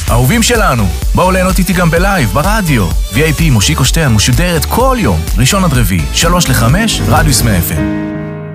אהובים שלנו, בואו ליהנות איתי גם בלייב, ברדיו. VIP מושיקו שטרן משודרת כל יום, ראשון עד רביעי, 3 ל-5, רדיוס 100 FM.